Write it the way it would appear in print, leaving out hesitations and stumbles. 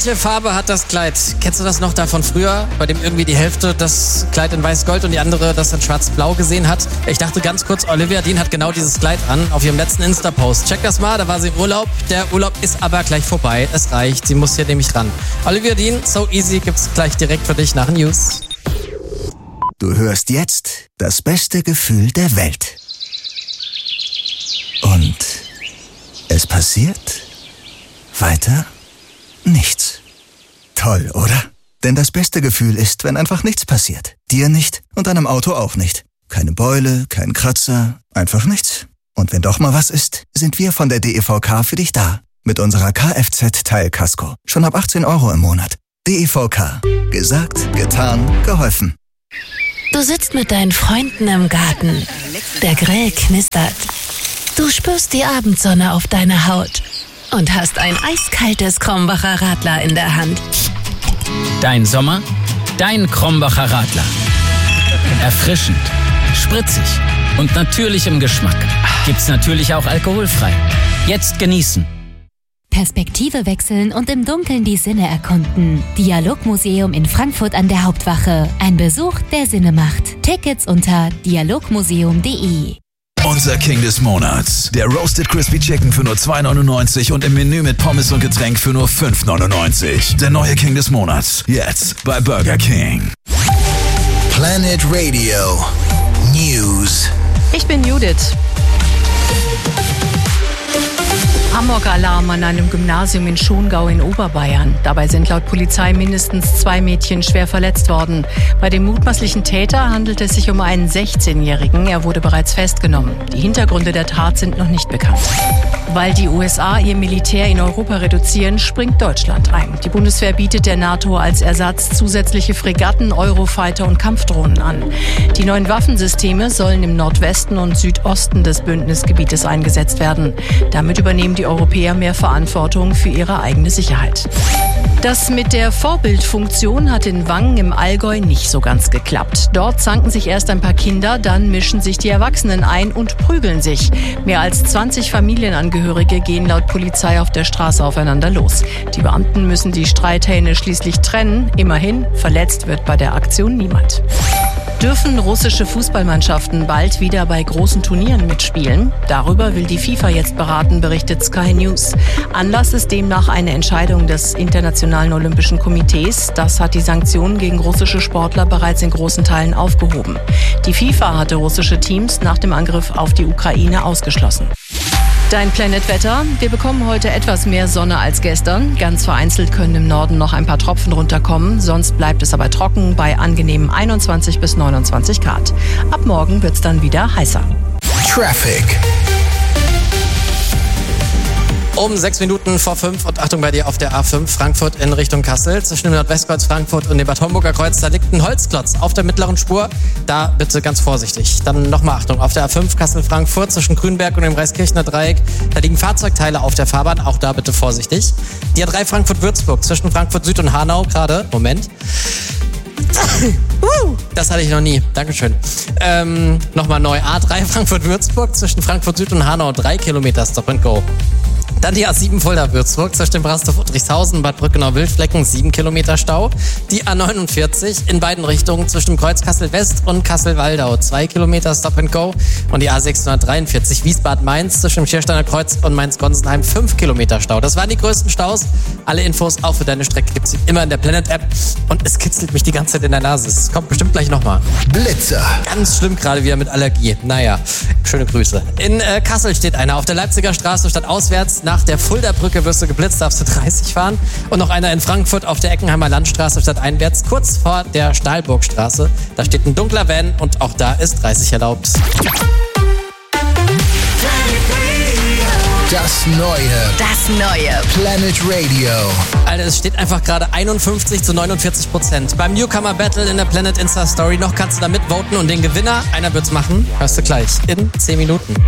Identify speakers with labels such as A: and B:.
A: Welche Farbe hat das Kleid? Kennst du das noch da von früher, bei dem irgendwie die Hälfte das Kleid in weiß-gold und die andere das in schwarz-blau gesehen hat? Ich dachte ganz kurz, Olivia Dean hat genau dieses Kleid an auf ihrem letzten Insta-Post. Check das mal, da war sie im Urlaub. Der Urlaub ist aber gleich vorbei. Es reicht, sie muss hier nämlich ran. Olivia Dean, So Easy, gibt's gleich direkt für dich nach den News.
B: Du hörst jetzt das beste Gefühl der Welt. Und es passiert weiter nichts. Toll, oder? Denn das beste Gefühl ist, wenn einfach nichts passiert. Dir nicht und deinem Auto auch nicht. Keine Beule, kein Kratzer, einfach nichts. Und wenn doch mal was ist, sind wir von der DEVK für dich da. Mit unserer Kfz-Teilkasko. Schon ab 18 € im Monat. DEVK. Gesagt, getan, geholfen.
C: Du sitzt mit deinen Freunden im Garten. Der Grill knistert. Du spürst die Abendsonne auf deiner Haut und hast ein eiskaltes Krombacher Radler in der Hand.
D: Dein Sommer, dein Krombacher Radler. Erfrischend, spritzig und natürlich im Geschmack. Gibt's natürlich auch alkoholfrei. Jetzt genießen.
E: Perspektive wechseln und im Dunkeln die Sinne erkunden. Dialogmuseum in Frankfurt an der Hauptwache. Ein Besuch, der Sinne macht. Tickets unter dialogmuseum.de.
F: Unser King des Monats. Der Roasted Crispy Chicken für nur 2,99 und im Menü mit Pommes und Getränk für nur 5,99. Der neue King des Monats. Jetzt bei Burger King.
B: Planet Radio News.
G: Ich bin Judith. Amok-Alarm an einem Gymnasium in Schongau in Oberbayern. Dabei sind laut Polizei mindestens 2 Mädchen schwer verletzt worden. Bei dem mutmaßlichen Täter handelt es sich um einen 16-Jährigen. Er wurde bereits festgenommen. Die Hintergründe der Tat sind noch nicht bekannt. Weil die USA ihr Militär in Europa reduzieren, springt Deutschland ein. Die Bundeswehr bietet der NATO als Ersatz zusätzliche Fregatten, Eurofighter und Kampfdrohnen an. Die neuen Waffensysteme sollen im Nordwesten und Südosten des Bündnisgebietes eingesetzt werden. Damit übernehmen die Europäer mehr Verantwortung für ihre eigene Sicherheit. Das mit der Vorbildfunktion hat in Wangen im Allgäu nicht so ganz geklappt. Dort zanken sich erst ein paar Kinder, dann mischen sich die Erwachsenen ein und prügeln sich. Mehr als 20 Familienangehörige gehen laut Polizei auf der Straße aufeinander los. Die Beamten müssen die Streithähne schließlich trennen. Immerhin, verletzt wird bei der Aktion niemand. Dürfen russische Fußballmannschaften bald wieder bei großen Turnieren mitspielen? Darüber will die FIFA jetzt beraten, berichtet Sky News. Anlass ist demnach eine Entscheidung des Internationalen Olympischen Komitees. Das hat die Sanktionen gegen russische Sportler bereits in großen Teilen aufgehoben. Die FIFA hatte russische Teams nach dem Angriff auf die Ukraine ausgeschlossen. Dein Planet-Wetter. Wir bekommen heute etwas mehr Sonne als gestern. Ganz vereinzelt können im Norden noch ein paar Tropfen runterkommen. Sonst bleibt es aber trocken bei angenehmen 21 bis 29 Grad. Ab morgen wird's dann wieder heißer.
B: Traffic.
A: Um 6 Minuten vor 5 und Achtung bei dir auf der A5 Frankfurt in Richtung Kassel. Zwischen dem Nordwestkreuz Frankfurt und dem Bad Homburger Kreuz, da liegt ein Holzklotz auf der mittleren Spur. Da bitte ganz vorsichtig. Dann nochmal Achtung, auf der A5 Kassel-Frankfurt zwischen Grünberg und dem Reiskirchner Dreieck. Da liegen Fahrzeugteile auf der Fahrbahn, auch da bitte vorsichtig. Die A3 Frankfurt-Würzburg zwischen Frankfurt Süd und Hanau gerade. Moment. Das hatte ich noch nie. Dankeschön. Nochmal neu. A3 Frankfurt-Würzburg zwischen Frankfurt Süd und Hanau 3 Kilometer Stop and Go. Dann die A7 Fulda-Würzburg zwischen dem Brastorf Udrichshausen und Bad Brückenau-Wildflecken 7 Kilometer Stau. Die A49 in beiden Richtungen zwischen dem Kreuz Kassel-West und Kassel-Waldau 2 Kilometer Stop and Go. Und die A643 Wiesbaden-Mainz zwischen dem Schiersteiner Kreuz und Mainz-Gonsenheim 5 Kilometer Stau. Das waren die größten Staus. Alle Infos auch für deine Strecke gibt's immer in der Planet-App. Und es kitzelt mich die ganze Zeit in der Nase. Es kommt bestimmt gleich nochmal.
B: Blitzer.
A: Ganz schlimm gerade wieder mit Allergie. Naja, schöne Grüße. In Kassel steht einer auf der Leipziger Straße statt auswärts. Nach der Fulda-Brücke wirst du geblitzt, darfst du 30 fahren. Und noch einer in Frankfurt auf der Eckenheimer Landstraße statt einwärts, kurz vor der Stahlburgstraße. Da steht ein dunkler Van und auch da ist 30 erlaubt.
B: Das neue Planet Radio.
A: Alter, es steht einfach gerade 51-49%. Beim Newcomer Battle in der Planet Insta Story. Noch kannst du da mitvoten und den Gewinner, einer wird's machen, hörst du gleich in 10 Minuten.